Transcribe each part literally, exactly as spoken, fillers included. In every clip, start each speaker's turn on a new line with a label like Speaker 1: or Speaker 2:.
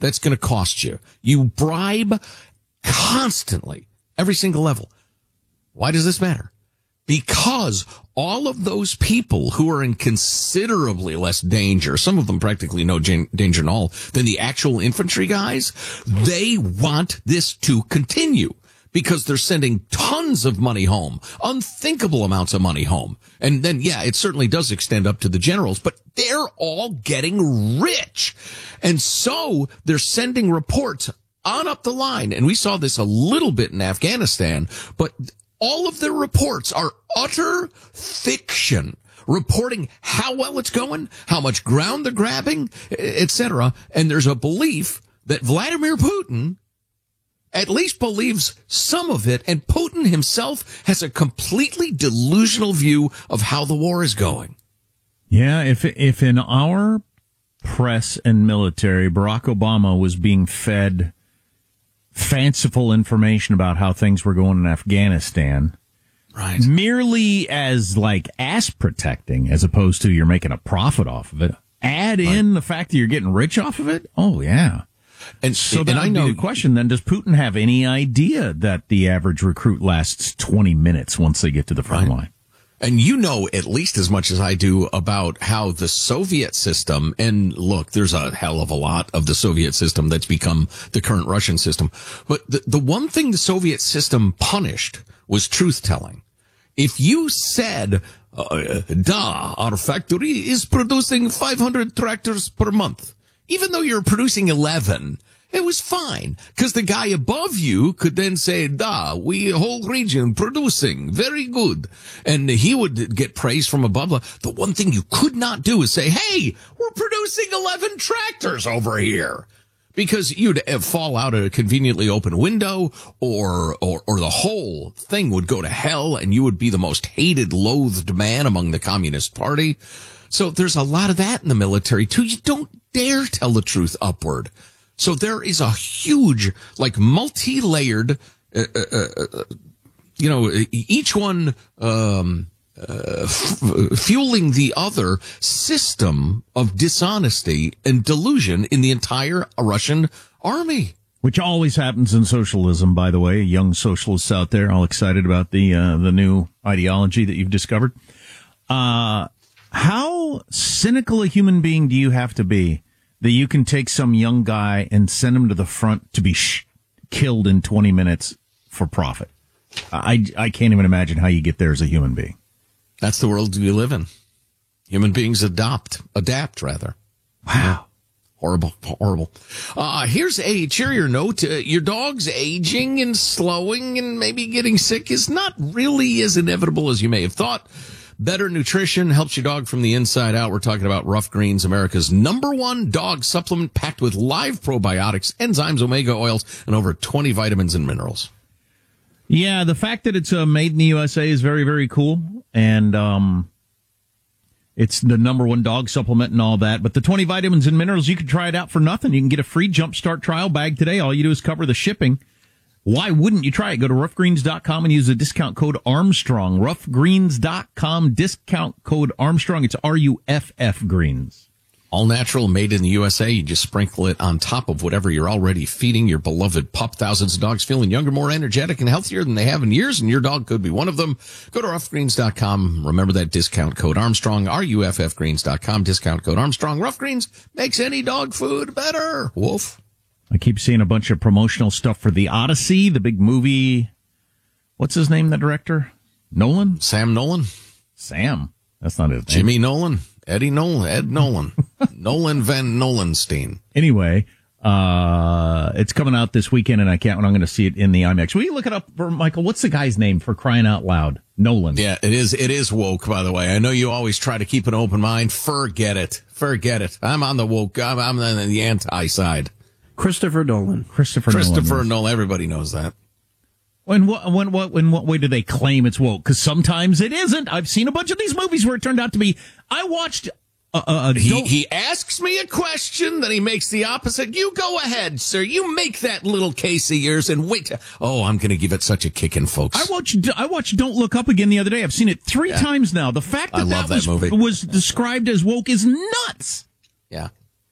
Speaker 1: that's going to cost you. You bribe constantly, every single level. Why does this matter? Because all of those people who are in considerably less danger, some of them practically no danger at all, than the actual infantry guys, they want this to continue because they're sending tons of money home, unthinkable amounts of money home. And then, yeah, it certainly does extend up to the generals, but they're all getting rich. And so they're sending reports on up the line. And we saw this a little bit in Afghanistan, but all of their reports are utter fiction, reporting how well it's going, how much ground they're grabbing, et cetera. And there's a belief that Vladimir Putin at least believes some of it, and Putin himself has a completely delusional view of how the war is going.
Speaker 2: Yeah, if if in our press and military, Barack Obama was being fed fanciful information about how things were going in Afghanistan,
Speaker 1: right,
Speaker 2: merely as like ass protecting, as opposed to you're making a profit off of it, add right. in the fact that you're getting rich off of it, oh yeah.
Speaker 1: And
Speaker 2: so
Speaker 1: and
Speaker 2: that
Speaker 1: I
Speaker 2: would
Speaker 1: know
Speaker 2: be the question then, does Putin have any idea that the average recruit lasts twenty minutes once they get to the front
Speaker 1: right.
Speaker 2: line?
Speaker 1: And you know at least as much as I do about how the Soviet system, and look, there's a hell of a lot of the Soviet system that's become the current Russian system. But the, the one thing the Soviet system punished was truth-telling. If you said, uh, da, our factory is producing five hundred tractors per month, even though you're producing eleven, it was fine, because the guy above you could then say, da, we whole region producing, very good. And he would get praise from above. The one thing you could not do is say, hey, we're producing eleven tractors over here. Because you'd fall out a conveniently open window, or, or, or the whole thing would go to hell, and you would be the most hated, loathed man among the Communist Party. So there's a lot of that in the military, too. You don't dare tell the truth upward. So there is a huge, like, multi-layered, uh, uh, uh, you know, each one um, uh, f- fueling the other system of dishonesty and delusion in the entire Russian army.
Speaker 2: Which always happens in socialism, by the way. Young socialists out there all excited about the uh, the new ideology that you've discovered. Uh, how cynical a human being do you have to be that you can take some young guy and send him to the front to be sh- killed in twenty minutes for profit? I, I can't even imagine how you get there as a human being.
Speaker 1: That's the world we live in. Human beings adopt, adapt, rather.
Speaker 2: Wow.
Speaker 1: Horrible, horrible. Uh, here's a cheerier note. Uh, your dog's aging and slowing and maybe getting sick is not really as inevitable as you may have thought. Better nutrition helps your dog from the inside out. We're talking about Rough Greens, America's number one dog supplement packed with live probiotics, enzymes, omega oils, and over twenty vitamins and minerals.
Speaker 2: Yeah, the fact that it's uh, made in the U S A is very, very cool. And um, it's the number one dog supplement and all that. But the twenty vitamins and minerals, you can try it out for nothing. You can get a free Jumpstart trial bag today. All you do is cover the shipping. Why wouldn't you try it? Go to rough greens dot com and use the discount code Armstrong. rough greens dot com, discount code Armstrong. It's R U F F Greens.
Speaker 1: All natural, made in the U S A. You just sprinkle it on top of whatever you're already feeding your beloved pup. Thousands of dogs feeling younger, more energetic, and healthier than they have in years, and your dog could be one of them. Go to rough greens dot com. Remember that discount code Armstrong, R U F F greens dot com, discount code Armstrong. Rough Greens makes any dog food better. Woof.
Speaker 2: I keep seeing a bunch of promotional stuff for The Odyssey, the big movie. What's his name, the director? Nolan?
Speaker 1: Sam Nolan.
Speaker 2: Sam. That's not his name.
Speaker 1: Jimmy Nolan. Eddie Nolan. Ed Nolan. Nolan Van Nolanstein.
Speaker 2: Anyway, uh, it's coming out this weekend, and I can't, and I'm going to see it in the IMAX. Will you look it up for Michael? What's the guy's name, for crying out loud? Nolan.
Speaker 1: Yeah, it is, it is woke, by the way. I know you always try to keep an open mind. Forget it. Forget it. I'm on the woke. I'm, I'm on the anti side.
Speaker 3: Christopher Nolan.
Speaker 2: Christopher,
Speaker 1: Christopher
Speaker 2: Nolan.
Speaker 1: Nolan. Everybody knows that.
Speaker 2: In what, when, what, in what way do they claim it's woke? Because sometimes it isn't. I've seen a bunch of these movies where it turned out to be. I watched. Uh, uh,
Speaker 1: he, he asks me a question, then he makes the opposite. You go ahead, sir. You make that little case of yours and wait. To, oh, I'm going to give it such a kicking, folks.
Speaker 2: I watched. I watched Don't Look Up again the other day. I've seen it three
Speaker 1: yeah.
Speaker 2: times now. The fact that
Speaker 1: I love
Speaker 2: that,
Speaker 1: that
Speaker 2: was,
Speaker 1: movie.
Speaker 2: was described as woke is nuts.
Speaker 1: Yeah.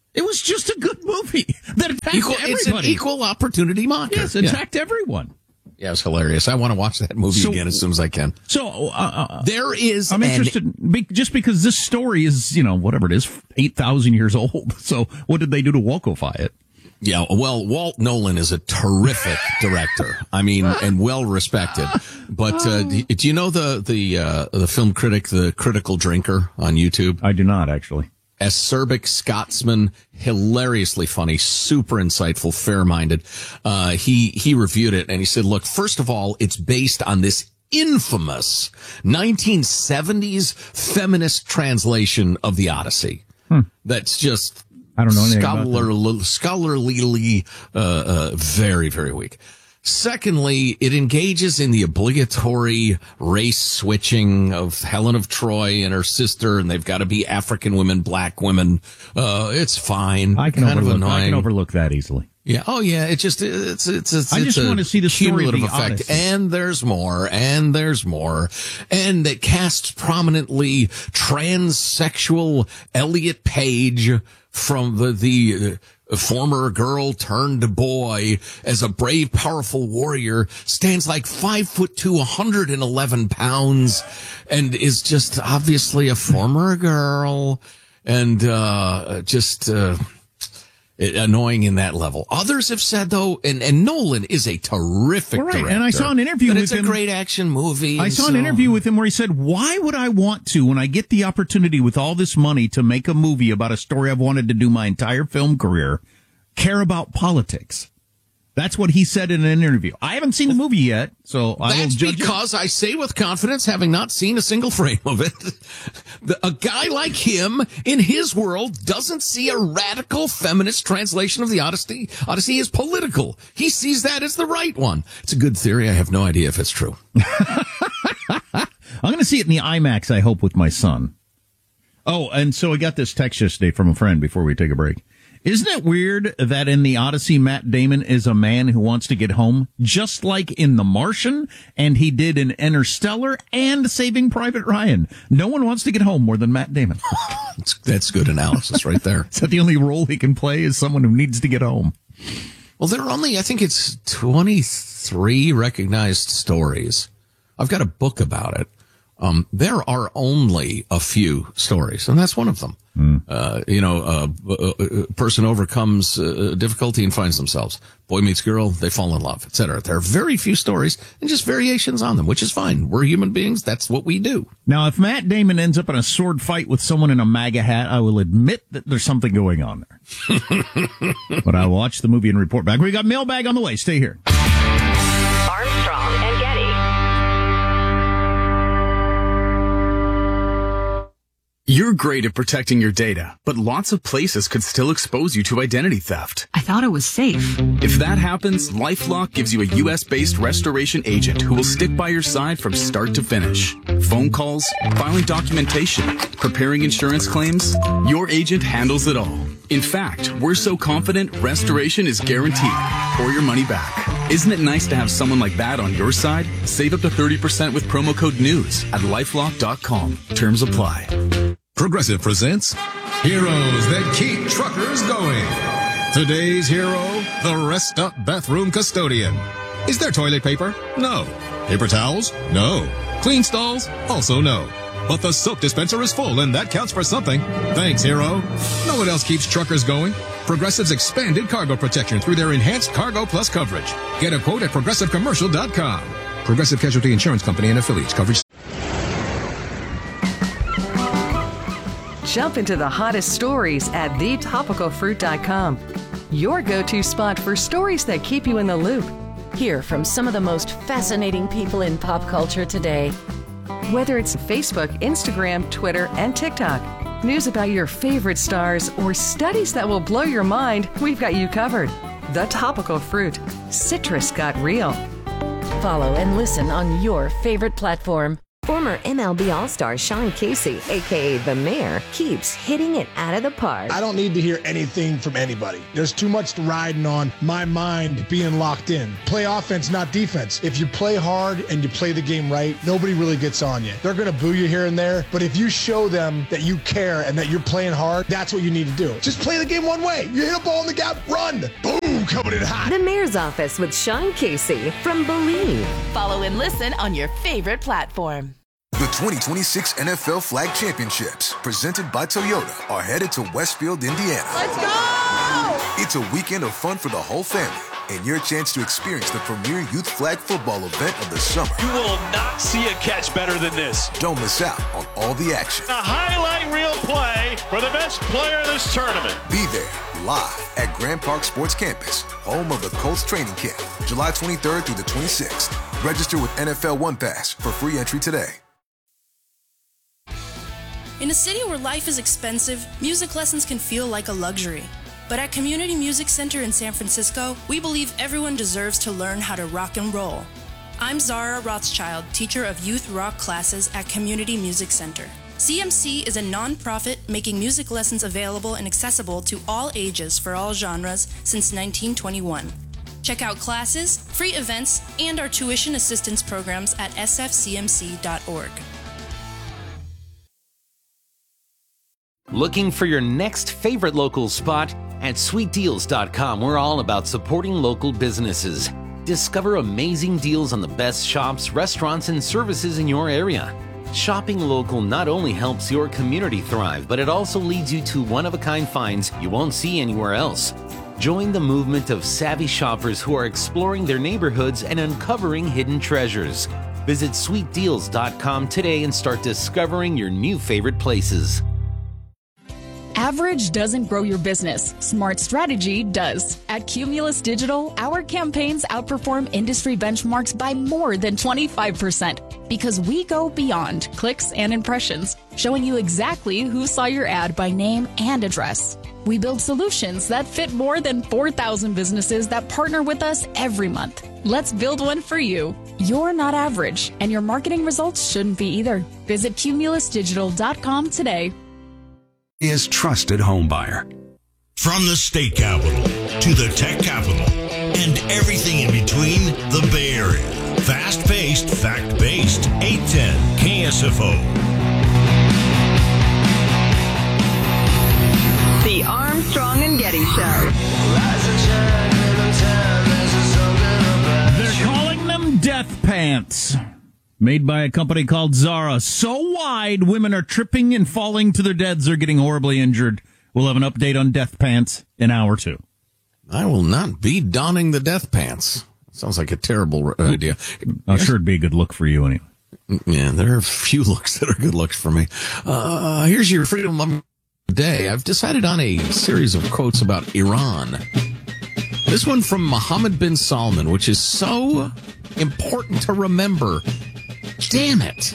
Speaker 2: It was just a good movie that attacked
Speaker 1: equal,
Speaker 2: everybody.
Speaker 1: It's an equal opportunity mocker.
Speaker 2: Yes, it attacked yeah. everyone.
Speaker 1: Yeah, it's hilarious. I want to watch that movie so, again as soon as I can.
Speaker 2: So uh, uh,
Speaker 1: there is.
Speaker 2: I'm
Speaker 1: an,
Speaker 2: interested be, just because this story is, you know, whatever it is, eight thousand years old. So what did they do to Wokeify it?
Speaker 1: Yeah, well, Walt Nolan is a terrific director. I mean, and well respected. But uh, do, do you know the the uh, the film critic, the Critical Drinker on YouTube?
Speaker 2: I do not actually.
Speaker 1: Acerbic Scotsman, hilariously funny, super insightful, fair-minded. Uh, he, he reviewed it and he said, look, first of all, it's based on this infamous nineteen seventies feminist translation of the Odyssey. Hmm. That's just,
Speaker 2: I don't know anything
Speaker 1: scholar,
Speaker 2: about that.
Speaker 1: scholarly, uh, uh, very, very weak. Secondly, it engages in the obligatory race switching of Helen of Troy and her sister, and they've got to be African women, black women. Uh, it's fine.
Speaker 2: I can
Speaker 1: kind
Speaker 2: overlook.
Speaker 1: of annoying.
Speaker 2: I can overlook that easily.
Speaker 1: Yeah. Oh, yeah. It just it's it's it's.
Speaker 2: I just
Speaker 1: it's
Speaker 2: want to see the story of the
Speaker 1: effect,
Speaker 2: Odyssey.
Speaker 1: and there's more, and there's more, and it casts prominently transsexual Elliot Page from the the. A former girl turned boy as a brave, powerful warrior, stands like five foot two, one hundred eleven pounds, and is just obviously a former girl, and uh just uh annoying in that level. Others have said, though, and, and Nolan is a terrific
Speaker 2: well, right.
Speaker 1: director.
Speaker 2: And I saw an interview with
Speaker 1: it's
Speaker 2: him.
Speaker 1: It's a great action movie.
Speaker 2: I saw
Speaker 1: so.
Speaker 2: an interview with him where he said, why would I want to, when I get the opportunity with all this money to make a movie about a story I've wanted to do my entire film career, care about politics? That's what he said in an interview. I haven't seen the movie yet, so I will judge. That's
Speaker 1: because I say with confidence, having not seen a single frame of it, the, a guy like him, in his world, doesn't see a radical feminist translation of the Odyssey. Odyssey is political. He sees that as the right one. It's a good theory. I have no idea if it's true.
Speaker 2: I'm going to see it in the IMAX, I hope, with my son. Oh, and so I got this text yesterday from a friend before we take a break. Isn't it weird that in the Odyssey, Matt Damon is a man who wants to get home, just like in The Martian, and he did in Interstellar and Saving Private Ryan? No one wants to get home more than Matt Damon.
Speaker 1: that's, that's good analysis right there.
Speaker 2: Is that the only role he can play, is someone who needs to get home?
Speaker 1: Well, there are only, I think it's twenty-three recognized stories. I've got a book about it. Um, there are only a few stories, and that's one of them. Mm. Uh, you know, uh, a, a person overcomes uh, difficulty and finds themselves. Boy meets girl, they fall in love, et cetera. There are very few stories and just variations on them, which is fine. We're human beings. That's what we do.
Speaker 2: Now, if Matt Damon ends up in a sword fight with someone in a MAGA hat, I will admit that there's something going on there. But I'll watch the movie and report back. We got mailbag on the way. Stay here.
Speaker 3: Armstrong and Getty.
Speaker 4: You're great at protecting your data, but lots of places could still expose you to identity theft.
Speaker 5: I thought it was safe.
Speaker 4: If that happens, LifeLock gives you a U S-based restoration agent who will stick by your side from start to finish. Phone calls, filing documentation, preparing insurance claims, your agent handles it all. In fact, we're so confident restoration is guaranteed or your money back. Isn't it nice to have someone like that on your side? Save up to thirty percent with promo code NEWS at lifelock dot com. Terms apply.
Speaker 6: Progressive presents Heroes That Keep Truckers Going. Today's hero, the Rest Up Bathroom Custodian. Is there toilet paper? No. Paper towels? No. Clean stalls? Also no. But the soap dispenser is full, and that counts for something. Thanks, hero. Know what else keeps truckers going? Progressive's expanded cargo protection through their enhanced Cargo Plus coverage. Get a quote at progressive commercial dot com. Progressive Casualty Insurance Company and affiliates. Coverage.
Speaker 7: Jump into the hottest stories at the topical fruit dot com. Your go-to spot for stories that keep you in the loop.
Speaker 8: Hear from some of the most fascinating people in pop culture today.
Speaker 7: Whether it's Facebook, Instagram, Twitter, and TikTok, news about your favorite stars, or studies that will blow your mind, we've got you covered. The Topical Fruit. Citrus got real.
Speaker 8: Follow and listen on your favorite platform.
Speaker 5: Former M L B All-Star Sean Casey, a k a. The Mayor, keeps hitting it out of the park.
Speaker 9: I don't need to hear anything from anybody. There's too much riding on my mind being locked in. Play offense, not defense. If you play hard and you play the game right, nobody really gets on you. They're going to boo you here and there, but if you show them that you care and that you're playing hard, that's what you need to do. Just play the game one way. You hit a ball in the gap, run. Boom, coming in hot.
Speaker 5: The Mayor's Office with Sean Casey from Believe.
Speaker 8: Follow and listen on your favorite platform.
Speaker 10: The twenty twenty-six N F L Flag Championships, presented by Toyota, are headed to Westfield, Indiana.
Speaker 11: Let's go!
Speaker 10: It's a weekend of fun for the whole family, and your chance to experience the premier youth flag football event of the summer.
Speaker 12: You will not see a catch better than this.
Speaker 10: Don't miss out on all the action.
Speaker 12: A highlight reel play for the best player of this tournament.
Speaker 10: Be there, live at Grand Park Sports Campus, home of the Colts training camp, July twenty-third through the twenty-sixth. Register with N F L One Pass for free entry today.
Speaker 13: In a city where life is expensive, music lessons can feel like a luxury. But at Community Music Center in San Francisco, we believe everyone deserves to learn how to rock and roll. I'm Zara Rothschild, teacher of youth rock classes at Community Music Center. C M C is a nonprofit making music lessons available and accessible to all ages for all genres since nineteen twenty-one. Check out classes, free events, and our tuition assistance programs at s f c m c dot org.
Speaker 14: Looking for your next favorite local spot? At sweet deals dot com, we're all about supporting local businesses. Discover amazing deals on the best shops, restaurants, and services in your area. Shopping local not only helps your community thrive, but it also leads you to one-of-a-kind finds you won't see anywhere else. Join the movement of savvy shoppers who are exploring their neighborhoods and uncovering hidden treasures. Visit sweet deals dot com today and start discovering your new favorite places.
Speaker 15: Average doesn't grow your business. Smart strategy does. At Cumulus Digital, our campaigns outperform industry benchmarks by more than twenty-five percent because we go beyond clicks and impressions, showing you exactly who saw your ad by name and address. We build solutions that fit more than four thousand businesses that partner with us every month. Let's build one for you. You're not average, and your marketing results shouldn't be either. Visit Cumulus Digital dot com today.
Speaker 16: Is trusted homebuyer.
Speaker 17: From the state capital to the tech capital and everything in between, the Bay Area. Fast-paced, fact-based. eight ten K S F O.
Speaker 3: The Armstrong and Getty Show.
Speaker 2: They're calling them death pants. Made by a company called Zara. So wide, women are tripping and falling to their deaths or getting horribly injured. We'll have an update on death pants in hour two.
Speaker 1: I will not be donning the death pants. Sounds like a terrible idea.
Speaker 2: I'm sure it'd be a good look for you anyway.
Speaker 1: Yeah, there are a few looks that are good looks for me. Uh, here's your Freedom of the Day. I've decided on a series of quotes about Iran. This one from Mohammed bin Salman, which is so important to remember. Damn it.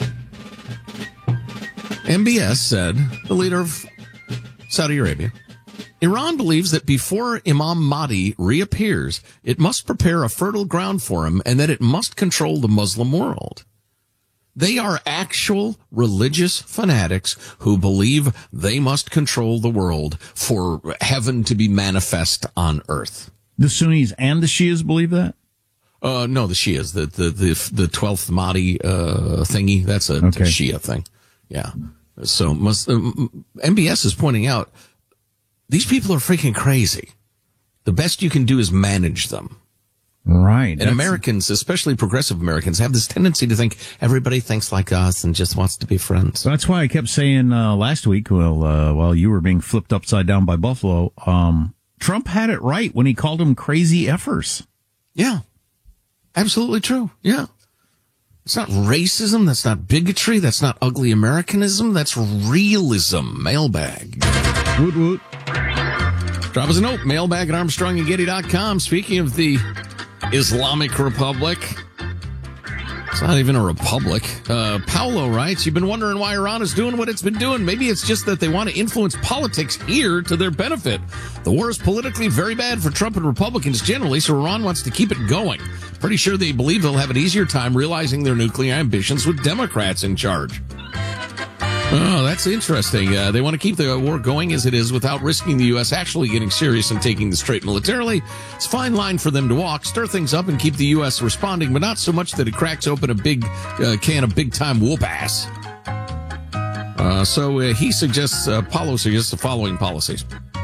Speaker 1: M B S said, the leader of Saudi Arabia, Iran believes that before Imam Mahdi reappears, it must prepare a fertile ground for him and that it must control the Muslim world. They are actual religious fanatics who believe they must control the world for heaven to be manifest on earth.
Speaker 2: The Sunnis and the Shias believe that?
Speaker 1: Uh, no, the Shias, the, the, the, the twelfth Mahdi, uh, thingy. That's a,
Speaker 2: okay.
Speaker 1: a Shia thing. Yeah. So must, um, M B S is pointing out these people are freaking crazy. The best you can do is manage them.
Speaker 2: Right.
Speaker 1: And Americans, especially progressive Americans, have this tendency to think everybody thinks like us and just wants to be friends.
Speaker 2: That's why I kept saying, uh, last week, well, uh, while you were being flipped upside down by Buffalo, um, Trump had it right when he called them crazy effers.
Speaker 1: Yeah. Absolutely true. Yeah. It's not racism. That's not bigotry. That's not ugly Americanism. That's realism. Mailbag.
Speaker 2: Woot woot.
Speaker 1: Drop us a note. Mailbag at Armstrong and Getty dot com. Speaking of the Islamic Republic, it's not even a republic. Uh, Paolo writes, you've been wondering why Iran is doing what it's been doing. Maybe it's just that they want to influence politics here to their benefit. The war is politically very bad for Trump and Republicans generally, so Iran wants to keep it going. Pretty sure they believe they'll have an easier time realizing their nuclear ambitions with Democrats in charge. Oh, that's interesting. Uh, they want to keep the war going as it is without risking the U S actually getting serious and taking the straight militarily. It's a fine line for them to walk, stir things up and keep the U S responding, but not so much that it cracks open a big uh, can of big-time whoop ass. Uh, so uh, he suggests, uh, Paulo suggests the following policies.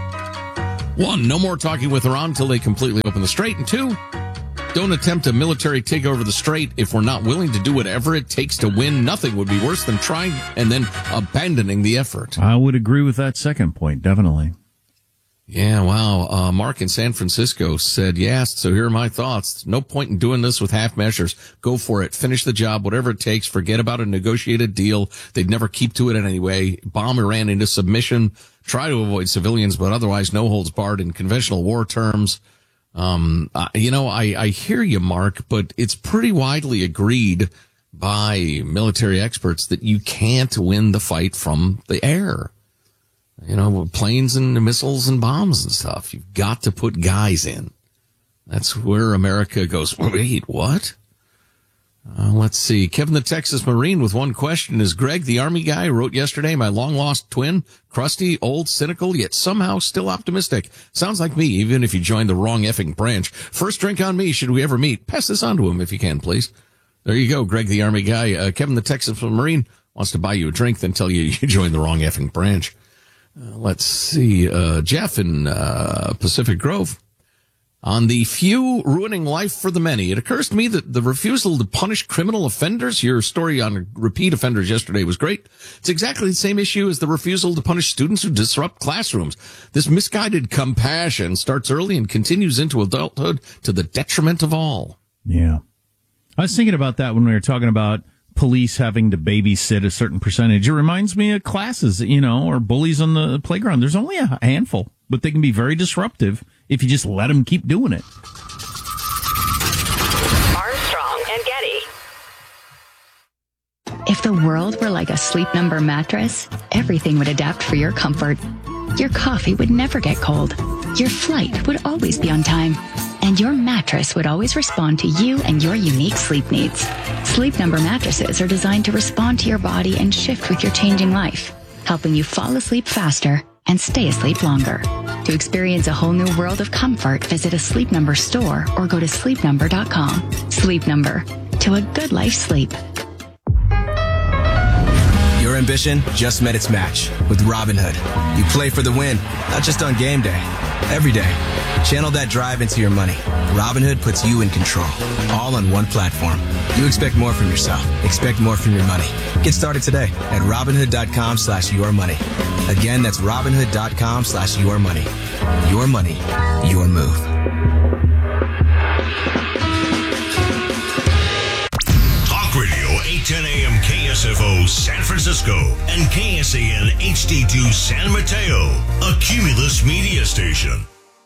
Speaker 1: One, no more talking with Iran until they completely open the strait. And two, don't attempt a military takeover of the strait if we're not willing to do whatever it takes to win. Nothing would be worse than trying and then abandoning the effort.
Speaker 2: I would agree with that second point, definitely.
Speaker 1: Yeah, wow. Uh, Mark in San Francisco said, yes, so here are my thoughts. No point in doing this with half measures. Go for it. Finish the job, whatever it takes. Forget about a negotiated deal. They'd never keep to it anyway. Bomb Iran into submission. Try to avoid civilians, but otherwise no holds barred in conventional war terms. Um, uh, you know, I, I hear you, Mark, but it's pretty widely agreed by military experts that you can't win the fight from the air. You know, planes and missiles and bombs and stuff. You've got to put guys in. That's where America goes, wait, what? Uh, let's see. Kevin the Texas Marine with one question. Is Greg the Army guy who wrote yesterday, my long-lost twin, crusty, old, cynical, yet somehow still optimistic? Sounds like me, even if you joined the wrong effing branch. First drink on me, should we ever meet? Pass this on to him if you can, please. There you go, Greg the Army guy. Uh, Kevin the Texas Marine wants to buy you a drink, then tell you you joined the wrong effing branch. Uh, let's see. Uh, Jeff in uh, Pacific Grove. On the few ruining life for the many, it occurs to me that the refusal to punish criminal offenders, your story on repeat offenders yesterday was great. It's exactly the same issue as the refusal to punish students who disrupt classrooms. This misguided compassion starts early and continues into adulthood to the detriment of all.
Speaker 2: Yeah. I was thinking about that when we were talking about police having to babysit a certain percentage. It reminds me of classes, you know, or bullies on the playground. There's only a handful, but they can be very disruptive if you just let them keep doing it.
Speaker 3: Armstrong and Getty.
Speaker 15: If the world were like a Sleep Number mattress, everything would adapt for your comfort. Your coffee would never get cold. Your flight would always be on time. And your mattress would always respond to you and your unique sleep needs. Sleep Number mattresses are designed to respond to your body and shift with your changing life, helping you fall asleep faster and stay asleep longer. To experience a whole new world of comfort, visit a Sleep Number store or go to sleep number dot com. Sleep Number. To a good life sleep.
Speaker 11: Your ambition just met its match with Robinhood. You play for the win, not just on game day, every day. Channel that drive into your money. Robinhood puts you in control, all on one platform. You expect more from yourself. Expect more from your money. Get started today at Robinhood.com slash your money. Again, that's Robinhood.com slash your money. Your money, your move.
Speaker 17: Talk Radio eight ten a.m. K S F O San Francisco and K S A N H D two San Mateo, a Cumulus media station.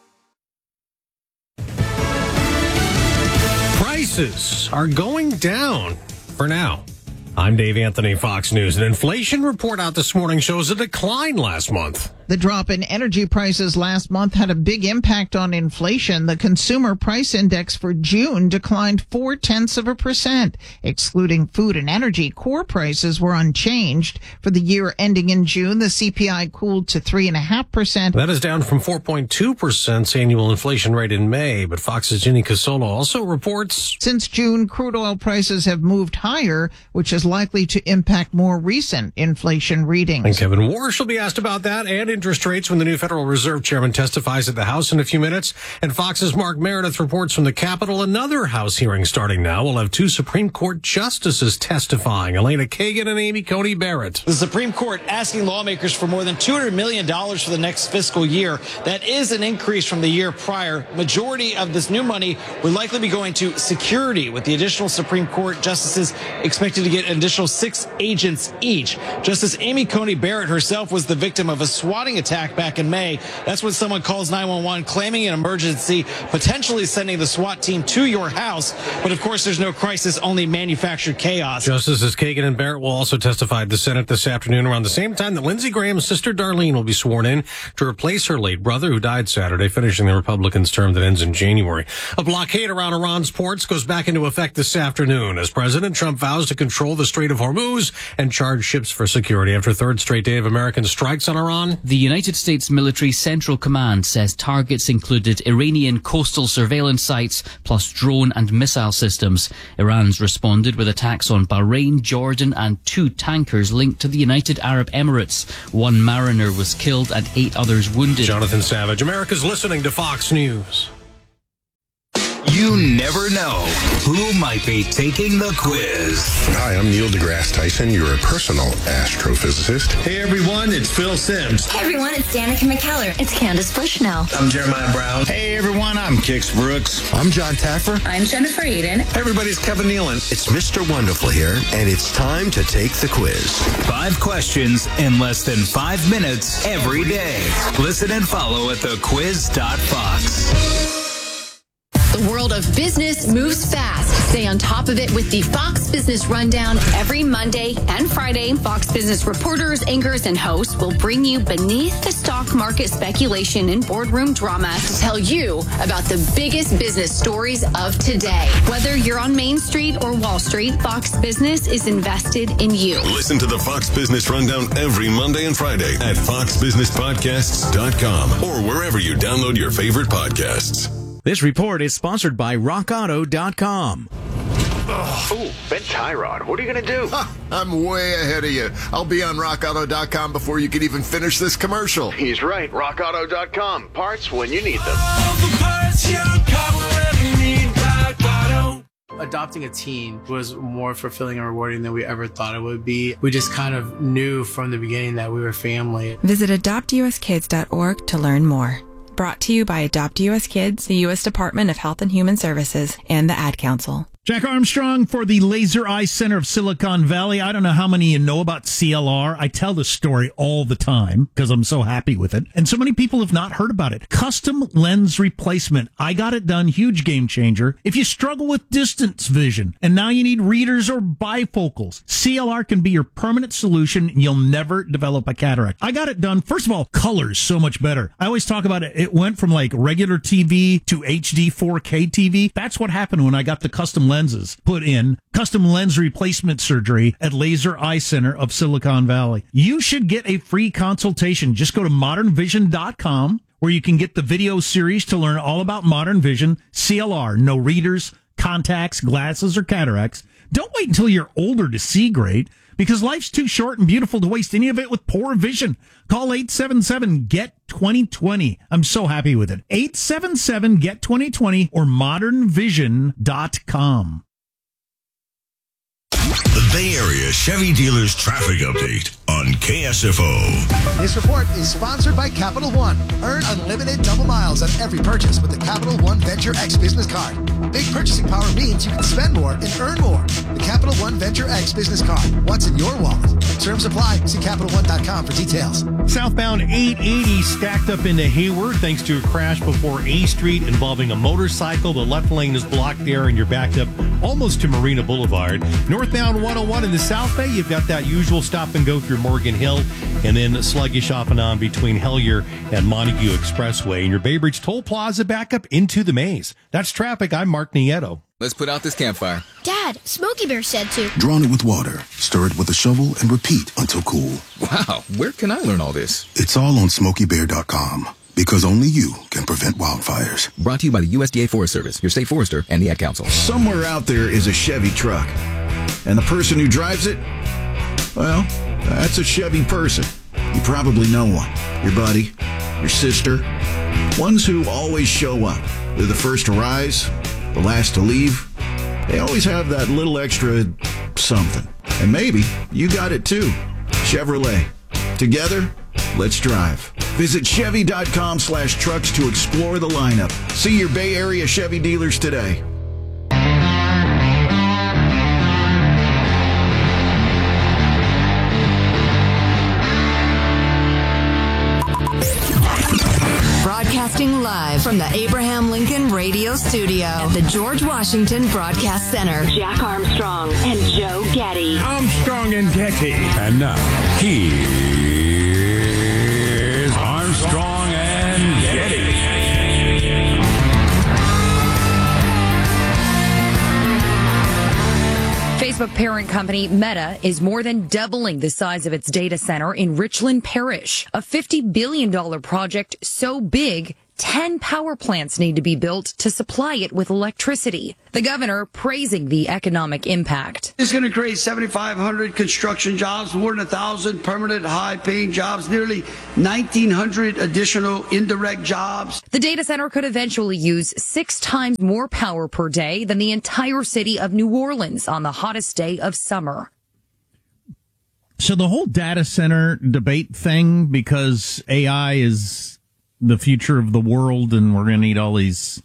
Speaker 18: Prices are going down for now. I'm Dave Anthony, Fox News. An inflation report out this morning shows a decline last month.
Speaker 19: The drop in energy prices last month had a big impact on inflation. The consumer price index for June declined four tenths of a percent. Excluding food and energy, core prices were unchanged. For the year ending in June, the C P I cooled to three and a half percent.
Speaker 18: That is down from four point two percent annual inflation rate in May. But Fox's Ginny Casolo also reports
Speaker 19: since June, crude oil prices have moved higher, which is likely to impact more recent inflation readings.
Speaker 18: And Kevin Warsh will be asked about that and interest rates when the new Federal Reserve Chairman testifies at the House in a few minutes. And Fox's Mark Meredith reports from the Capitol. Another House hearing starting now. We'll have two Supreme Court justices testifying, Elena Kagan and Amy Coney Barrett.
Speaker 20: The Supreme Court asking lawmakers for more than two hundred million dollars for the next fiscal year. That is an increase from the year prior. Majority of this new money would likely be going to security, with the additional Supreme Court justices expected to get an an additional six agents each. Justice Amy Coney Barrett herself was the victim of a swatting attack back in May. That's when someone calls nine one one claiming an emergency, potentially sending the SWAT team to your house. But of course, there's no crisis, only manufactured chaos.
Speaker 18: Justices Kagan and Barrett will also testify at the Senate this afternoon around the same time that Lindsey Graham's sister Darlene will be sworn in to replace her late brother, who died Saturday, finishing the Republicans' term that ends in January. A blockade around Iran's ports goes back into effect this afternoon as President Trump vows to control the Strait of Hormuz and charge ships for security after third straight day of American strikes on Iran.
Speaker 21: The United States Military Central Command says targets included Iranian coastal surveillance sites plus drone and missile systems. Iran's responded with attacks on Bahrain, Jordan and two tankers linked to the United Arab Emirates. One mariner was killed and eight others wounded.
Speaker 18: Jonathan Savage, America's listening to Fox News.
Speaker 22: You never know who might be taking the quiz.
Speaker 23: Hi, I'm Neil deGrasse Tyson, your personal astrophysicist.
Speaker 24: Hey everyone, it's Phil Sims.
Speaker 25: Hey everyone, it's Danica McKellar. It's Candace Bushnell.
Speaker 24: I'm Jeremiah Brown.
Speaker 23: Hey everyone, I'm Kix Brooks.
Speaker 26: I'm John Taffer.
Speaker 25: I'm Jennifer Eden.
Speaker 24: Hey everybody, it's Kevin Nealon.
Speaker 26: It's Mister Wonderful here, and it's time to take the quiz.
Speaker 22: Five questions in less than five minutes every day. Listen and follow at the quiz dot fox.
Speaker 27: The world of business moves fast. Stay on top of it with the Fox Business Rundown every Monday and Friday. Fox Business reporters, anchors, and hosts will bring you beneath the stock market speculation and boardroom drama to tell you about the biggest business stories of today. Whether you're on Main Street or Wall Street, Fox Business is invested in you.
Speaker 28: Listen to the Fox Business Rundown every Monday and Friday at fox business podcasts dot com or wherever you download your favorite podcasts.
Speaker 29: This report is sponsored by rock auto dot com.
Speaker 30: Oh, Ben Tyrod, what are you going to do?
Speaker 31: Huh, I'm way ahead of you. I'll be on rock auto dot com before you can even finish this commercial.
Speaker 30: He's right. rock auto dot com. Parts when you need them.
Speaker 32: All the parts your car will ever need. Rock Auto.
Speaker 33: Adopting a teen was more fulfilling and rewarding than we ever thought it would be. We just kind of knew from the beginning that we were family.
Speaker 34: Visit adopt u s kids dot org to learn more. Brought to you by Adopt U S Kids, the U S Department of Health and Human Services, and the Ad Council.
Speaker 2: Jack Armstrong for the Laser Eye Center of Silicon Valley. I don't know how many of you know about C L R. I tell the story all the time because I'm so happy with it. And so many people have not heard about it. Custom lens replacement. I got it done. Huge game changer. If you struggle with distance vision and now you need readers or bifocals, C L R can be your permanent solution. You'll never develop a cataract. I got it done. First of all, colors so much better. I always talk about it. It went from like regular T V to H D four K T V. That's what happened when I got the custom lens lenses put in. Custom lens replacement surgery at Laser Eye Center of Silicon Valley. You should get a free consultation. Just go to modern vision dot com where you can get the video series to learn all about modern vision, C L R, no readers, contacts, glasses, or cataracts. Don't wait until you're older to see great, because life's too short and beautiful to waste any of it with poor vision. Call eight seven seven, G E T twenty twenty. I'm so happy with it. eight seven seven, G E T twenty twenty or modern vision dot com.
Speaker 17: The Bay Area Chevy Dealers Traffic Update on K S F O.
Speaker 35: This report is sponsored by Capital One. Earn unlimited double miles on every purchase with the Capital One Venture X business card. Big purchasing power means you can spend more and earn more. The Capital One Venture X business card. What's in your wallet? Terms apply. See Capital One dot com for details.
Speaker 36: Southbound eight eighty stacked up into Hayward thanks to a crash before A Street involving a motorcycle. The left lane is blocked there and you're backed up almost to Marina Boulevard. Northbound one oh one in the South Bay, you've got that usual stop and go through Morgan Hill, and then sluggish off and on between Hellier and Montague Expressway. And your Bay Bridge Toll Plaza back up into the maze. That's traffic. I'm Mark Nieto.
Speaker 37: Let's put out this campfire.
Speaker 38: Dad, Smokey Bear said to.
Speaker 39: Drown it with water, stir it with a shovel, and repeat until cool.
Speaker 37: Wow, where can I learn all this?
Speaker 39: It's all on Smokey Bear dot com. Because only you can prevent wildfires.
Speaker 37: Brought to you by the U S D A Forest Service, your state forester, and the Ad Council.
Speaker 40: Somewhere out there is a Chevy truck. And the person who drives it, well, that's a Chevy person. You probably know one. Your buddy, your sister. Ones who always show up. They're the first to rise, the last to leave. They always have that little extra something. And maybe you got it too. Chevrolet. Together, let's drive. Visit Chevy dot com slash trucks to explore the lineup. See your Bay Area Chevy dealers today.
Speaker 1: Broadcasting live from the Abraham Lincoln Radio Studio at the George Washington Broadcast Center.
Speaker 3: Jack Armstrong and Joe Getty.
Speaker 4: Armstrong and Getty. And now, here's Armstrong and Getty.
Speaker 5: Facebook parent company Meta is more than doubling the size of its data center in Richland Parish, a fifty billion dollars project so big, ten power plants need to be built to supply it with electricity. The governor praising the economic impact.
Speaker 6: It's going to create seventy-five hundred construction jobs, more than one thousand permanent high-paying jobs, nearly nineteen hundred additional indirect jobs.
Speaker 5: The data center could eventually use six times more power per day than the entire city of New Orleans on the hottest day of summer.
Speaker 2: So the whole data center debate thing, because A I is the future of the world and we're going to need all these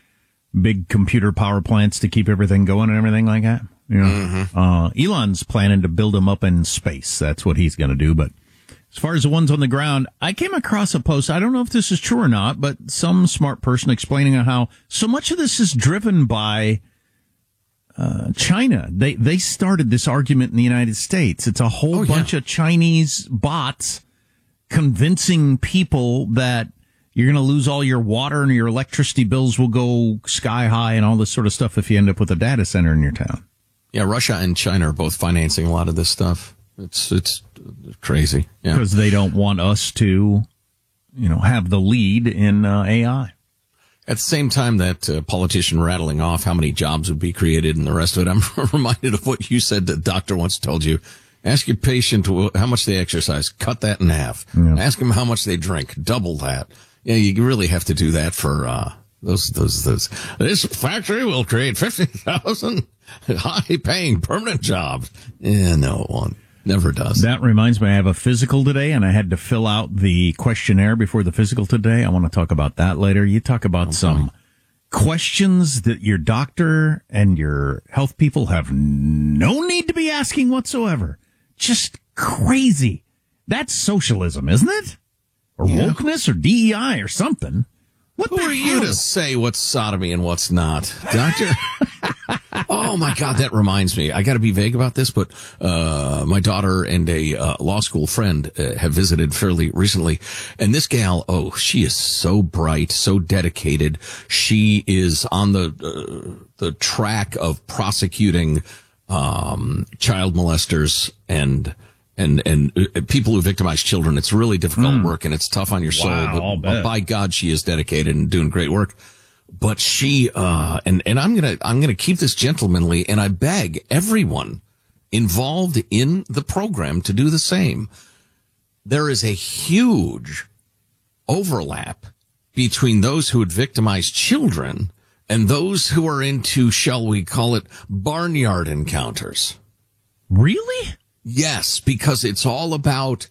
Speaker 2: big computer power plants to keep everything going and everything like that. You know, mm-hmm. uh, Elon's planning to build them up in space. That's what he's going to do. But as far as the ones on the ground, I came across a post. I don't know if this is true or not, but some smart person explaining how so much of this is driven by uh, China. They, they started this argument in the United States. It's a whole oh, bunch yeah. of Chinese bots convincing people that you're going to lose all your water and your electricity bills will go sky high and all this sort of stuff if you end up with a data center in your town.
Speaker 7: Yeah, Russia and China are both financing a lot of this stuff. It's it's crazy. Yeah.
Speaker 2: Because they don't want us to, you know, have the lead in uh, A I.
Speaker 7: At the same time that uh, politician rattling off how many jobs would be created and the rest of it, I'm reminded of what you said the doctor once told you. Ask your patient how much they exercise. Cut that in half. Yeah. Ask them how much they drink. Double that. Yeah, you really have to do that for uh, those, those, those. This factory will create fifty thousand high-paying permanent jobs. Yeah, no one never does.
Speaker 2: That reminds me, I have a physical today, and I had to fill out the questionnaire before the physical today. I want to talk about that later. You talk about okay. some questions that your doctor and your health people have no need to be asking whatsoever. Just crazy. That's socialism, isn't it? Or yeah. wokeness or D E I or something. What
Speaker 7: Who
Speaker 2: the
Speaker 7: are
Speaker 2: hell?
Speaker 7: you to say what's sodomy and what's not, doctor? Oh, my God, that reminds me. I got to be vague about this, but uh my daughter and a uh, law school friend uh, have visited fairly recently. And this gal, oh, she is so bright, so dedicated. She is on the uh, the track of prosecuting um child molesters and And, and people who victimize children. It's really difficult mm. work and it's tough on your soul.
Speaker 2: Wow,
Speaker 7: but, but by God, she is dedicated and doing great work. But she, uh, and, and I'm going to, I'm going to keep this gentlemanly, and I beg everyone involved in the program to do the same. There is a huge overlap between those who would victimize children and those who are into, shall we call it, barnyard encounters.
Speaker 2: Really?
Speaker 7: Yes, because it's all about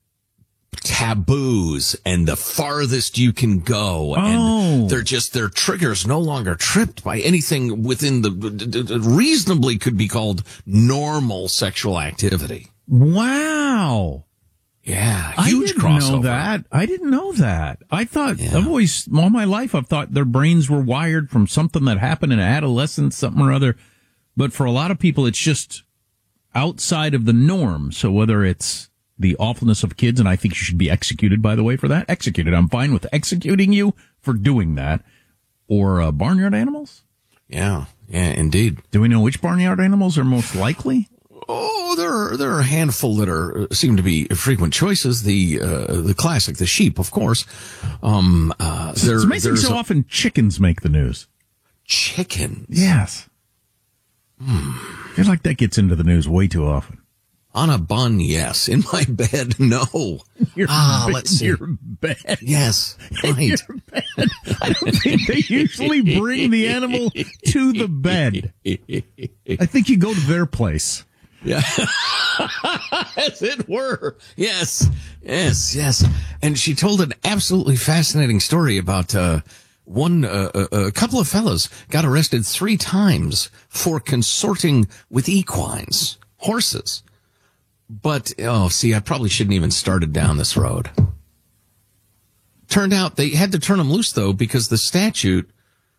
Speaker 7: taboos and the farthest you can go.
Speaker 2: Oh.
Speaker 7: And they're just, their triggers no longer tripped by anything within the, reasonably could be called normal sexual activity.
Speaker 2: Wow.
Speaker 7: Yeah, huge
Speaker 2: I didn't
Speaker 7: crossover.
Speaker 2: know that. I didn't know that. I thought,
Speaker 7: Yeah.
Speaker 2: I've always, all my life, I've thought their brains were wired from something that happened in adolescence, something or other. But for a lot of people, it's just outside of the norm. So whether it's the awfulness of kids, and I think you should be executed, by the way, for that. Executed. I'm fine with executing you for doing that. Or uh, barnyard animals?
Speaker 7: Yeah, yeah, indeed.
Speaker 2: Do we know which barnyard animals are most likely?
Speaker 7: Oh, there are, there are a handful that are seem to be frequent choices. The uh, the classic, the sheep, of course. Um, uh, there,
Speaker 2: it's amazing so a, often chickens make the news.
Speaker 7: Chickens?
Speaker 2: Yes.
Speaker 7: Hmm.
Speaker 2: I feel like that gets into the news way too often.
Speaker 7: On a bun, yes. In my bed, no.
Speaker 2: Your
Speaker 7: ah,
Speaker 2: bed,
Speaker 7: let's see.
Speaker 2: Your bed.
Speaker 7: Yes, right.
Speaker 2: Your bed. I don't think they usually bring the animal to the bed. I think you go to their place.
Speaker 7: Yeah. As it were. Yes, yes, yes. And she told an absolutely fascinating story about uh one, uh, a, a couple of fellas got arrested three times for consorting with equines, horses. But, oh, see, I probably shouldn't even started down this road. Turned out they had to turn him loose, though, because the statute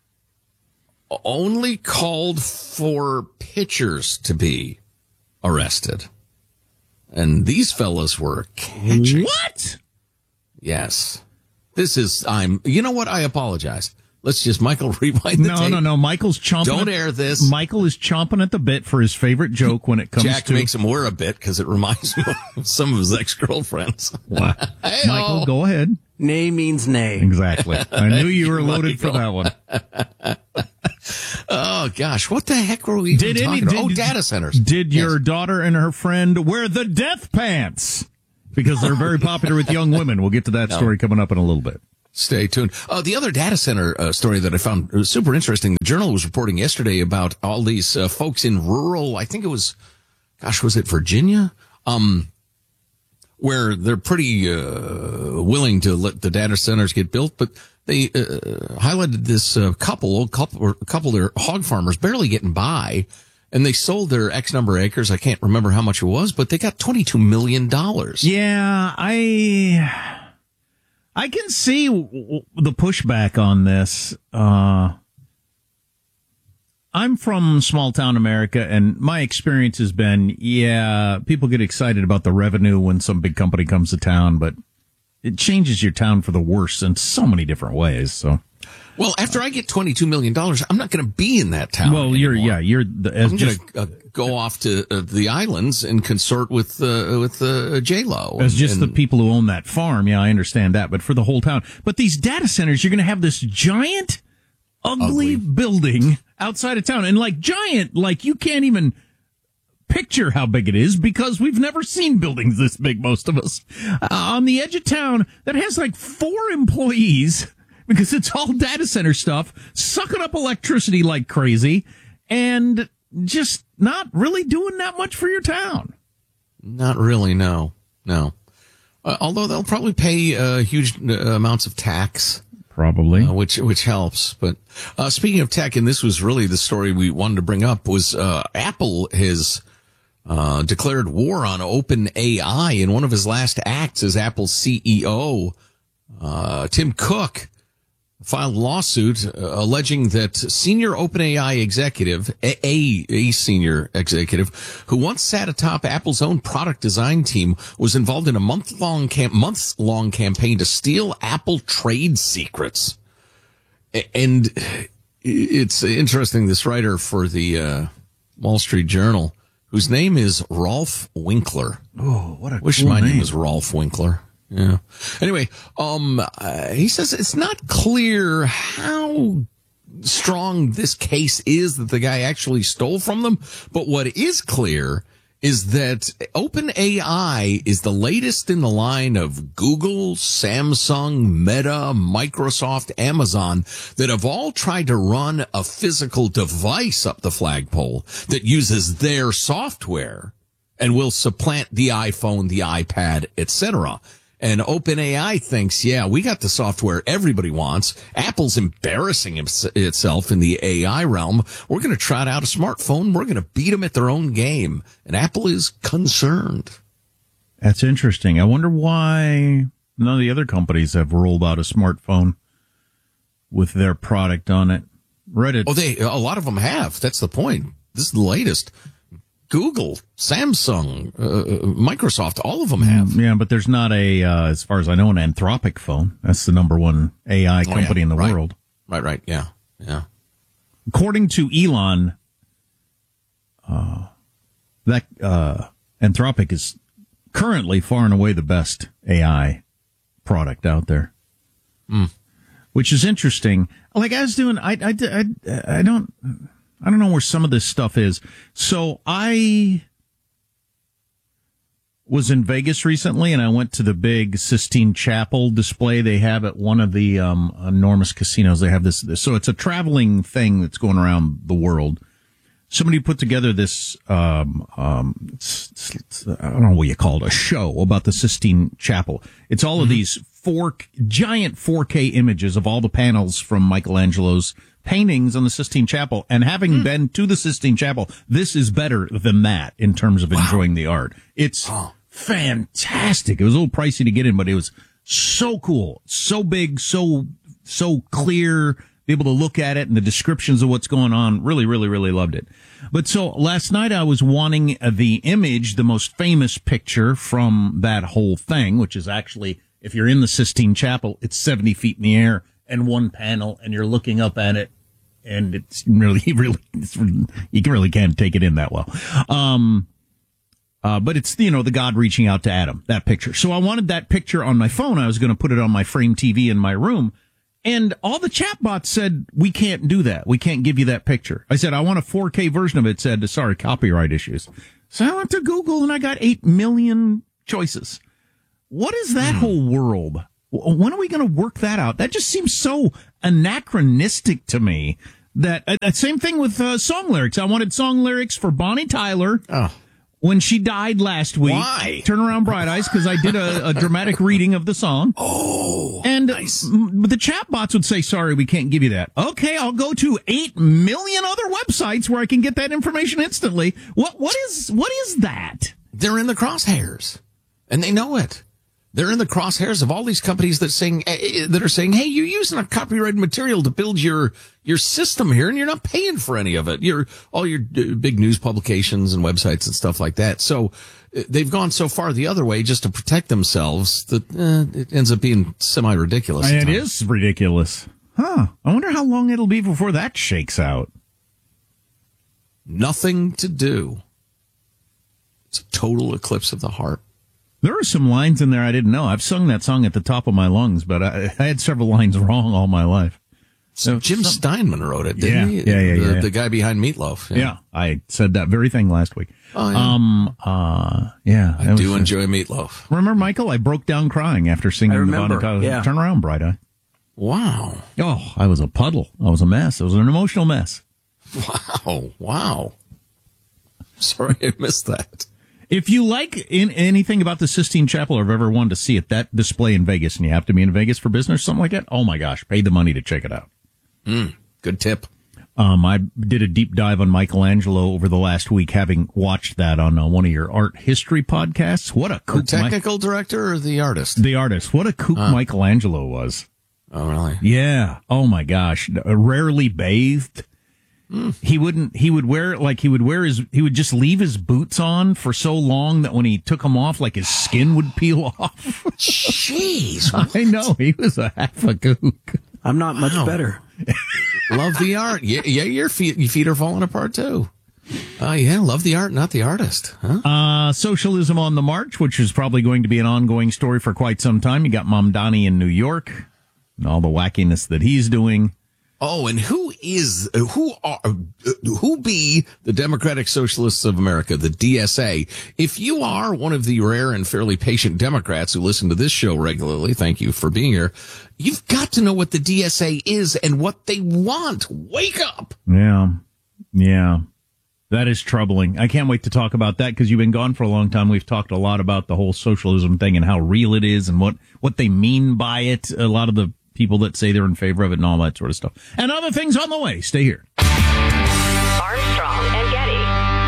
Speaker 7: only called for pitchers to be arrested. And these fellas were catching.
Speaker 2: What?
Speaker 7: Yes. This is, I'm, you know what? I apologize. Let's just, Michael, rewind the
Speaker 2: no,
Speaker 7: tape.
Speaker 2: No, no, Michael's chomping.
Speaker 7: Don't
Speaker 2: at,
Speaker 7: air this.
Speaker 2: Michael is chomping at the bit for his favorite joke when it comes
Speaker 7: Jack
Speaker 2: to...
Speaker 7: makes him wear a bit because it reminds him of some of his ex-girlfriends.
Speaker 2: Wow. Michael, go ahead.
Speaker 33: Nay means nay.
Speaker 2: Exactly. I knew you were loaded for that one.
Speaker 7: Oh, gosh. What the heck were we even
Speaker 2: did
Speaker 7: talking
Speaker 2: any,
Speaker 7: about?
Speaker 2: did,
Speaker 7: oh, data centers.
Speaker 2: Did
Speaker 7: yes.
Speaker 2: your daughter and her friend wear the death pants? Because they're very popular with young women. We'll get to that
Speaker 7: no.
Speaker 2: story coming up in a little bit.
Speaker 7: Stay tuned. Uh, the other data center uh, story that I found was super interesting. The Journal was reporting yesterday about all these uh, folks in rural, I think it was, gosh, was it Virginia? Um, where they're pretty uh, willing to let the data centers get built, but they uh, highlighted this uh, couple, couple, a couple of their hog farmers barely getting by, and they sold their X number of acres. I can't remember how much it was, but they got twenty-two million dollars.
Speaker 2: Yeah, I... I can see the pushback on this. Uh, I'm from small town America, and my experience has been, yeah, people get excited about the revenue when some big company comes to town, but it changes your town for the worse in so many different ways. So,
Speaker 7: well, after I get twenty-two million dollars, I'm not going to be in that town.
Speaker 2: Well,
Speaker 7: anymore.
Speaker 2: you're, yeah, you're, the, as
Speaker 7: I'm
Speaker 2: just,
Speaker 7: going to uh, go off to uh, the islands and consort with, uh, with, uh, J-Lo.
Speaker 2: As just
Speaker 7: and,
Speaker 2: the people who own that farm. Yeah, I understand that. But for the whole town. But these data centers, you're going to have this giant, ugly, ugly building outside of town. And like giant, like you can't even picture how big it is because we've never seen buildings this big, most of us. Uh, on the edge of town that has like four employees because it's all data center stuff, sucking up electricity like crazy, and just not really doing that much for your town.
Speaker 7: Not really, no. No. Uh, although they'll probably pay uh, huge uh, amounts of tax.
Speaker 2: Probably.
Speaker 7: Uh, which which helps. But uh, speaking of tech, and this was really the story we wanted to bring up, was uh, Apple has uh, declared war on OpenAI in one of his last acts as Apple's C E O. Uh, Tim Cook filed a lawsuit uh, alleging that senior OpenAI executive, a, a, a senior executive, who once sat atop Apple's own product design team, was involved in a month-long cam- months-long campaign to steal Apple trade secrets. And it's interesting, this writer for the uh, Wall Street Journal, whose name is Rolf Winkler.
Speaker 2: Oh, what a
Speaker 7: Wish
Speaker 2: cool
Speaker 7: my
Speaker 2: name.
Speaker 7: name was Rolf Winkler. Yeah. Anyway, um, uh, he says it's not clear how strong this case is that the guy actually stole from them. But what is clear is that OpenAI is the latest in the line of Google, Samsung, Meta, Microsoft, Amazon that have all tried to run a physical device up the flagpole that uses their software and will supplant the iPhone, the iPad, et cetera. And OpenAI thinks, yeah, we got the software everybody wants. Apple's embarrassing itself in the A I realm. We're going to trot out a smartphone. We're going to beat them at their own game. And Apple is concerned.
Speaker 2: That's interesting. I wonder why none of the other companies have rolled out a smartphone with their product on it. Reddit.
Speaker 7: Oh, they, a lot of them have. That's the point. This is the latest. Google, Samsung, uh, Microsoft, all of them have.
Speaker 2: Yeah, but there's not a, uh, as far as I know, an Anthropic phone. That's the number one A I company oh, yeah. in the
Speaker 7: right.
Speaker 2: world.
Speaker 7: Right, right, yeah, yeah.
Speaker 2: According to Elon, uh, that uh, Anthropic is currently far and away the best A I product out there.
Speaker 7: Mm.
Speaker 2: Which is interesting. Like I was doing, I, I, I, I don't... I don't know where some of this stuff is. So I was in Vegas recently, and I went to the big Sistine Chapel display they have at one of the um, enormous casinos. They have this, this. So it's a traveling thing that's going around the world. Somebody put together this, um, um, it's, it's, it's, I don't know what you call it, a show about the Sistine Chapel. It's all mm-hmm. of these four giant four K images of all the panels from Michelangelo's paintings on the Sistine Chapel, and having mm. been to the Sistine Chapel, this is better than that in terms of wow. enjoying the art. It's oh. fantastic. It was a little pricey to get in, but it was So cool. So big, so, so clear, be able to look at it and the descriptions of what's going on. Really, really, really loved it. But so last night I was wanting the image, the most famous picture from that whole thing, which is actually, if you're in the Sistine Chapel, it's seventy feet in the air and one panel and you're looking up at it and it's really, really, it's, you really can't take it in that well. Um, uh, but it's, you know, the God reaching out to Adam, that picture. So I wanted that picture on my phone. I was going to put it on my frame T V in my room. And all the chatbots said, we can't do that. We can't give you that picture. I said, I want a four K version of it. It said, sorry, copyright issues. So I went to Google and I got eight million choices. What is that hmm. whole world? When are we going to work that out? That just seems so anachronistic to me. That uh, same thing with uh, song lyrics. I wanted song lyrics for Bonnie Tyler. Oh. When she died last week.
Speaker 7: Why?
Speaker 2: Turn Around Bright Eyes, because I did a, a dramatic reading of the song.
Speaker 7: Oh,
Speaker 2: and
Speaker 7: nice.
Speaker 2: m- the chatbots would say, sorry, we can't give you that. Okay, I'll go to eight million other websites where I can get that information instantly. What What is what is that?
Speaker 7: They're in the crosshairs, and they know it. They're in the crosshairs of all these companies that saying that are saying, "Hey, you're using a copyrighted material to build your your system here, and you're not paying for any of it. You're all your uh, big news publications and websites and stuff like that." So uh, they've gone so far the other way just to protect themselves that uh, it ends up being semi ridiculous.
Speaker 2: It is ridiculous, huh? I wonder how long it'll be before that shakes out.
Speaker 7: Nothing to do. It's a total eclipse of the heart.
Speaker 2: There are some lines in there I didn't know. I've sung that song at the top of my lungs, but I, I had several lines wrong all my life.
Speaker 7: So Jim some, Steinman wrote it, didn't
Speaker 2: yeah,
Speaker 7: he?
Speaker 2: Yeah, yeah,
Speaker 7: the,
Speaker 2: yeah.
Speaker 7: The guy behind Meatloaf.
Speaker 2: Yeah. yeah, I said that very thing last week.
Speaker 7: Oh, yeah.
Speaker 2: Um, uh, yeah.
Speaker 7: I do was, enjoy Meatloaf.
Speaker 2: Remember, Michael? I broke down crying after singing
Speaker 8: I remember,
Speaker 2: the Bonnie Tyler.
Speaker 8: Yeah.
Speaker 2: Turn Around, Bright Eye.
Speaker 7: Wow.
Speaker 2: Oh, I was a puddle. I was a mess. It was an emotional mess.
Speaker 7: Wow. Wow. Sorry I missed that.
Speaker 2: If you like in anything about the Sistine Chapel or have ever wanted to see it, that display in Vegas, and you have to be in Vegas for business, something like that, oh my gosh, pay the money to check it out.
Speaker 7: Mm, good tip.
Speaker 2: Um, I did a deep dive on Michelangelo over the last week, having watched that on uh, one of your art history podcasts. What a kook.
Speaker 7: The technical Mi- director or the artist?
Speaker 2: The artist. What a kook uh. Michelangelo was.
Speaker 7: Oh, really?
Speaker 2: Yeah. Oh my gosh. Rarely bathed. Mm. He wouldn't, he would wear, like, he would wear his, he would just leave his boots on for so long that when he took them off, like, his skin would peel off.
Speaker 7: Jeez.
Speaker 2: I know. He was a half a kook.
Speaker 8: I'm not much wow. better.
Speaker 7: Love the art. Yeah, yeah, your feet, your feet are falling apart, too. Uh, yeah, love the art, not the artist. Huh?
Speaker 2: Uh, Socialism on the March, which is probably going to be an ongoing story for quite some time. You got Mamdani in New York and all the wackiness that he's doing.
Speaker 7: Oh, and who is, who are, who be the Democratic Socialists of America, the D S A? If you are one of the rare and fairly patient Democrats who listen to this show regularly, thank you for being here, you've got to know what the D S A is and what they want. Wake up!
Speaker 2: Yeah, yeah. That is troubling. I can't wait to talk about that because you've been gone for a long time. We've talked a lot about the whole socialism thing and how real it is and what, what they mean by it. A lot of the people that say they're in favor of it and all that sort of stuff. And other things on the way. Stay here.
Speaker 3: Armstrong and Getty.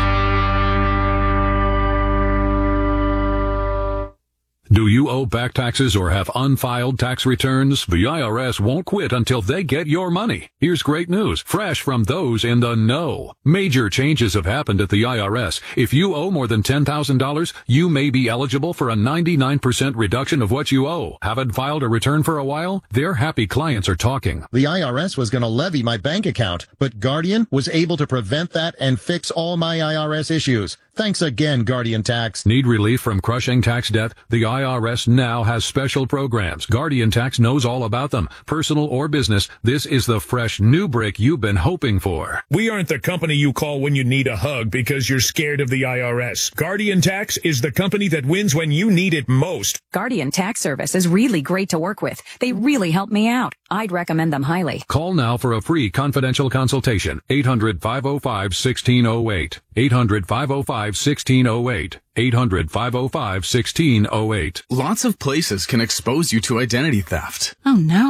Speaker 4: Do you owe back taxes or have unfiled tax returns? The I R S won't quit until they get your money. Here's great news, fresh from those in the know. Major changes have happened at the I R S. If you owe more than ten thousand dollars, you may be eligible for a ninety-nine percent reduction of what you owe. Haven't filed a return for a while? Their happy clients are talking.
Speaker 9: The I R S was going to levy my bank account, but Guardian was able to prevent that and fix all my I R S issues. Thanks again, Guardian Tax.
Speaker 4: Need relief from crushing tax debt? The I R S now has special programs. Guardian Tax knows all about them. Personal or business, this is the fresh new break you've been hoping for.
Speaker 10: We aren't the company you call when you need a hug because you're scared of the I R S. Guardian Tax is the company that wins when you need it most.
Speaker 11: Guardian Tax Service is really great to work with. They really help me out. I'd recommend them highly.
Speaker 4: Call now for a free confidential consultation. eight hundred, five oh five, one six oh eight. eight hundred, five oh five, one six oh eight. eight hundred, five oh five, one six oh eight.
Speaker 12: Lots of places can expose you to identity theft.
Speaker 11: Oh no.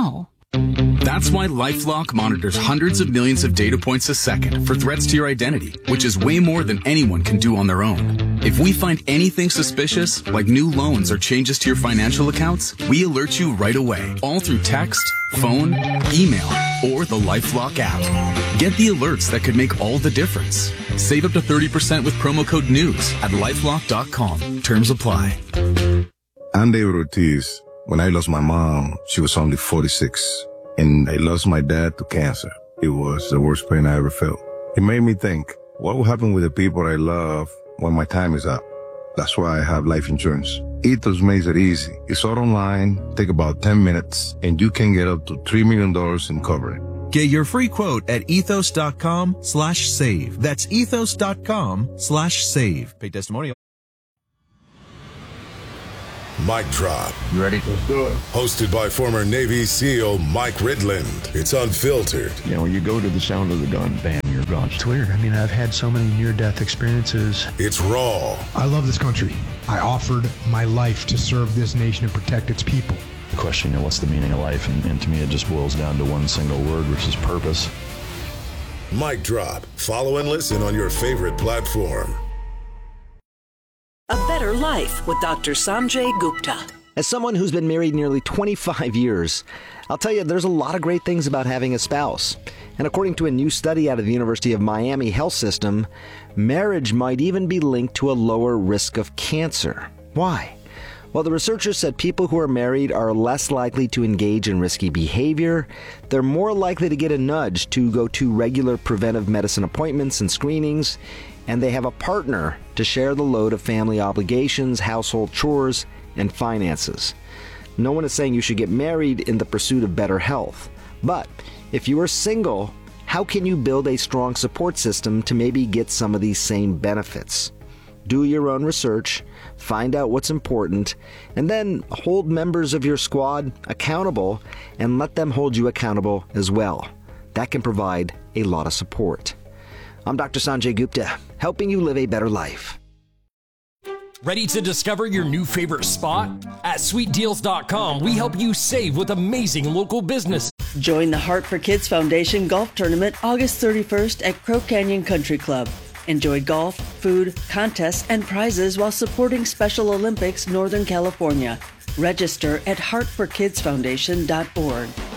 Speaker 8: That's why LifeLock monitors hundreds of millions of data points a second for threats to your identity, which is way more than anyone can do on their own. If we find anything suspicious, like new loans or changes to your financial accounts, we alert you right away, all through text, phone, email, or the LifeLock app. Get the alerts that could make all the difference. Save up to thirty percent with promo code NEWS at lifelock dot com. Terms apply.
Speaker 39: I'm David Ortiz. When I lost my mom, she was only forty-six. And I lost my dad to cancer. It was the worst pain I ever felt. It made me think, what will happen with the people I love when my time is up? That's why I have life insurance. Ethos makes it easy. It's all online, take about ten minutes, and you can get up to three million dollars in coverage.
Speaker 12: Get your free quote at ethos.com slash save. That's ethos.com slash save. Pay testimonial.
Speaker 13: Mic Drop.
Speaker 14: You ready? Let's do it.
Speaker 13: Hosted by former Navy SEAL Mike Ridland. It's unfiltered.
Speaker 14: You know, when you go to the sound of the gun, bam, you're gone.
Speaker 15: It's weird. I mean, I've had so many near-death experiences.
Speaker 13: It's raw.
Speaker 16: I love this country. I offered my life to serve this nation and protect its people.
Speaker 15: The question, you know, what's the meaning of life? And, and to me, it just boils down to one single word, which is purpose.
Speaker 13: Mic Drop. Follow and listen on your favorite platform.
Speaker 18: A Better Life with Doctor Sanjay Gupta.
Speaker 19: As someone who's been married nearly twenty-five years, I'll tell you there's a lot of great things about having a spouse. And according to a new study out of the University of Miami Health System, marriage might even be linked to a lower risk of cancer. Why? Well, the researchers said people who are married are less likely to engage in risky behavior. They're more likely to get a nudge to go to regular preventive medicine appointments and screenings. And they have a partner to share the load of family obligations, household chores, and finances. No one is saying you should get married in the pursuit of better health. But if you are single, how can you build a strong support system to maybe get some of these same benefits? Do your own research, find out what's important, and then hold members of your squad accountable and let them hold you accountable as well. That can provide a lot of support. I'm Doctor Sanjay Gupta, helping you live a better life.
Speaker 20: Ready to discover your new favorite spot? At sweet deals dot com, we help you save with amazing local business.
Speaker 21: Join the Heart for Kids Foundation Golf Tournament August thirty-first at Crow Canyon Country Club. Enjoy golf, food, contests, and prizes while supporting Special Olympics Northern California. Register at heart for kids foundation dot org.